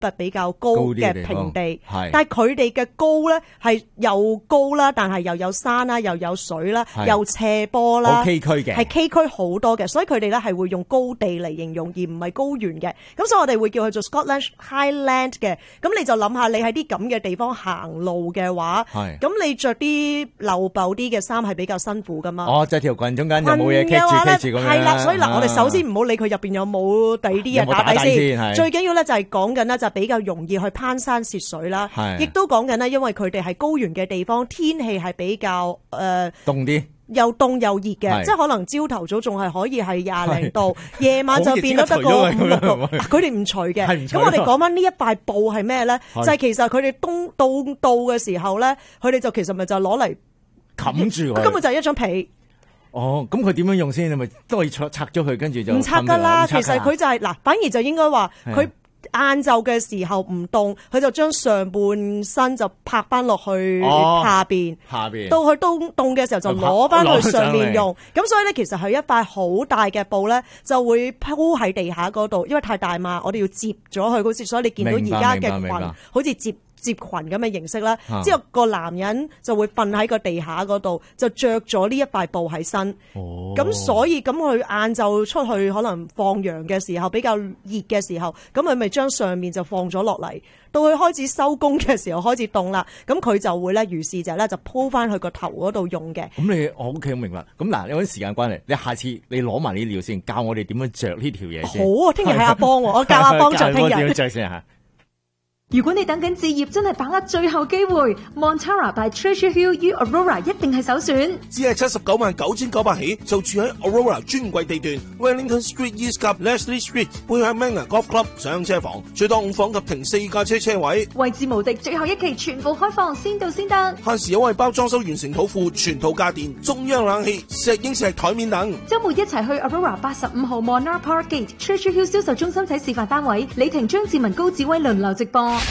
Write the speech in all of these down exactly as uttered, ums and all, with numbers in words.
比較高嘅平地， 係， 但係佢哋嘅高咧係又高啦，但係又有山啦，又有水啦，又斜坡啦， 好崎嶇嘅， 係崎嶇好多嘅，所以佢哋咧係會用高地嚟形容，而唔係高原嘅。咁所以我哋會叫佢做 Scotland Highland 嘅。咁你就諗下，你喺啲咁嘅地方行路嘅話，咁你着啲漏爆啲嘅衫係比較辛苦噶嘛？ 哦，就條裙中間就冇嘢棘住棘住咁樣。 係啦，所以嗱，我哋首先唔好理佢入邊有冇第啲嘢打底先，最緊要咧就係講緊咧就比較容易去攀山涉水啦，亦都講緊咧，因為佢哋係高原嘅地方，天氣係比較誒凍啲。 又凍又熱嘅，即係可能朝頭早仲係可以係廿零度，夜晚就變咗得個五六度。佢哋唔除嘅。咁我哋講翻呢一塊布係咩咧？就係其實佢哋冬到到嘅時候咧，佢哋就其實咪就攞嚟冚住佢。 根本就係一張被。 哦，咁佢點樣用先？你咪都可以拆拆咗佢，跟住就唔拆噶啦。其實佢就係嗱，反而就應該話佢。晏晝嘅時候唔凍，佢就將上半身就拍翻落去下邊， 下邊到佢冬凍嘅時候就攞翻去上面用。咁所以咧，其實係一塊好大嘅布咧，就會鋪喺地下嗰度，因為太大嘛，我哋要摺咗佢，好似所以你見到而家嘅裙好似摺。摺裙咁嘅形式啦，之後個男人就會瞓喺個地下嗰度，就着咗呢一塊布喺身。咁、哦、所以咁佢晏晝出去可能放羊嘅時候比較熱嘅時候，咁佢咪將上面就放咗落嚟。到佢開始收工嘅時候開始凍啦，咁佢就會咧，於是就咧就鋪翻去個頭嗰度用嘅。 咁你我 OK 明白。咁嗱，有啲時間關係，你下次你攞埋呢料先，教我哋點樣着呢條嘢先。 好啊，聽日喺阿邦，我教阿邦着聽日。 點樣着先嚇？ 如果你等緊置業，真係把握最後機會 ，Montara by Treasure Hill U Aurora 一定係首選。 只係七十九萬九千九百起，就住喺 Aurora 專櫃地段 ，Wellington Street East 及 Leslie Street 背向 Manor Golf Club 上車房，最多五房及停四架車車位， 位置無敵，最後一期全部開放，先到先得。 限時優惠包裝修完成土庫，全套家電、中央冷氣、石英石台面等。 周末一齊去 Aurora 八十五號 Monarch Park Gate Treasure Hill 銷售中心睇示範單位，李婷、張志文、高志威輪流直播。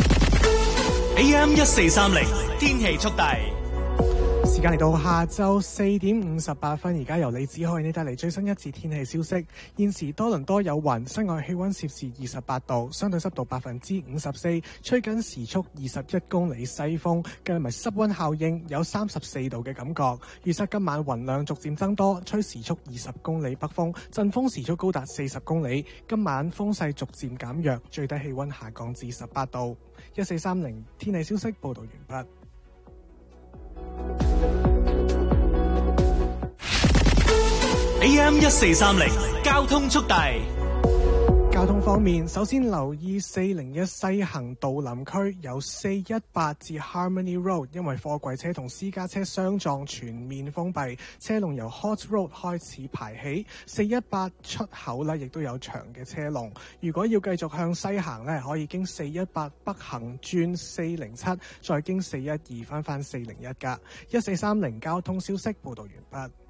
A M 一四三零天氣速遞， 時間嚟到下晝四點五十八分，而家由李子海你帶嚟最新一次天氣消息。現時多倫多有雲，室外氣溫攝氏二十八度，相對濕度百分之五十四，吹緊時速二十一公里西風，計埋濕溫效應有三十四度嘅感覺。預測今晚雲量逐漸增多，吹時速二十公里北風，陣風時速高達四十公里。今晚風勢逐漸減弱，最低氣溫下降至十八度。一四三零天氣消息報道完畢。 A M 一四三零交通速遞。 交通方面，首先留意四零一西行道林區由四一八至 Harmony Road， 因為貨櫃車同私家車相撞全面封閉，車龍由 Hot Road 開始排起。四一八出口呢亦都有長嘅車龍。如果要繼續向西行呢，可以經四一八北行轉四零七，再經四一二翻返四零一噶。一四三零交通消息報道完畢。